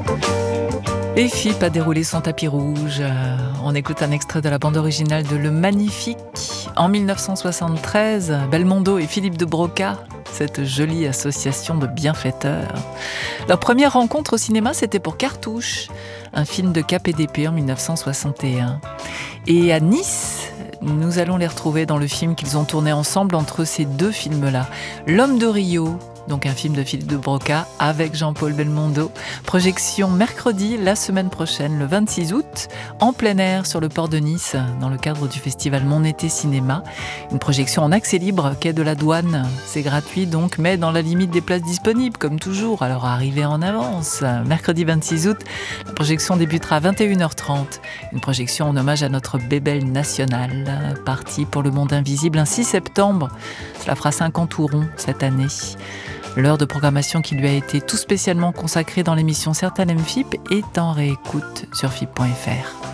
Et Philippe a déroulé son tapis rouge. On écoute un extrait de la bande originale de Le Magnifique. En 1973, Belmondo et Philippe de Broca, cette jolie association de bienfaiteurs. Leur première rencontre au cinéma, c'était pour Cartouche, un film de Cap et d'Épée en 1961. Et à Nice, nous allons les retrouver dans le film qu'ils ont tourné ensemble entre ces deux films-là. L'Homme de Rio, donc un film de Philippe de Broca avec Jean-Paul Belmondo. Projection mercredi, la semaine prochaine, le 26 août, en plein air sur le port de Nice, dans le cadre du festival Mon Été Cinéma. Une projection en accès libre, quai de la Douane. C'est gratuit donc, mais dans la limite des places disponibles, comme toujours. Alors arrivez en avance. Mercredi 26 août, la projection débutera à 21h30. Une projection en hommage à notre bébelle nationale, partie pour le monde invisible un 6 septembre. Cela fera 50 ou rond cette année. L'heure de programmation qui lui a été tout spécialement consacrée dans l'émission Certaines MFIP est en réécoute sur FIP.fr.